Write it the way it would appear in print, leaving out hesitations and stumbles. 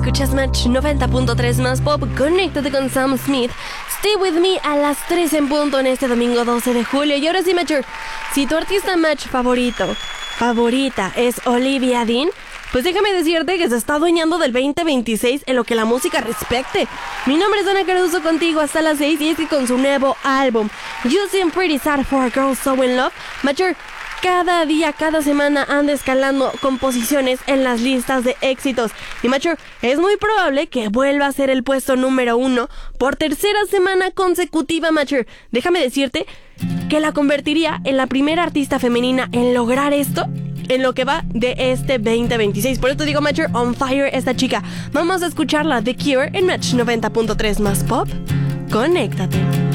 Escuchas Match 90.3 más pop. Conéctate con Sam Smith. Stay with me a las 3 en punto en este domingo 12 de julio. Y ahora sí, Matcher, si tu artista Match favorita es Olivia Dean, pues déjame decirte que se está adueñando del 2026 en lo que la música respecte. Mi nombre es Ana Caruso, contigo hasta las 6, y es que con su nuevo álbum You Seem Pretty Sad for a Girl So In Love, Matcher, cada día, cada semana anda escalando composiciones en las listas de éxitos. Y Matcher, es muy probable que vuelva a ser el puesto número 1 por tercera semana consecutiva, Matcher. Déjame decirte que la convertiría en la primera artista femenina en lograr esto en lo que va de este 2026. Por eso digo, Matcher, on fire esta chica. Vamos a escucharla, The Cure, en Match 90.3 más pop. Conéctate.